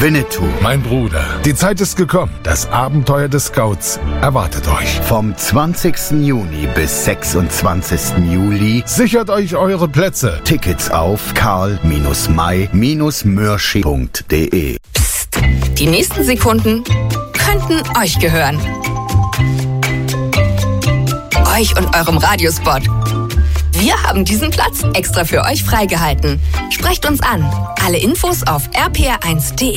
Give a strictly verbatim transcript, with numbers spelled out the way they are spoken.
Winnetou. Mein Bruder. Die Zeit ist gekommen. Das Abenteuer des Scouts erwartet euch. Vom zwanzigsten Juni bis sechsundzwanzigsten Juli. Sichert euch eure Plätze. Tickets auf karl may mörsching punkt de. Psst. Die nächsten Sekunden könnten euch gehören. Euch und eurem Radiospot. Wir haben diesen Platz extra für euch freigehalten. Sprecht uns an. Alle Infos auf r p r eins punkt de.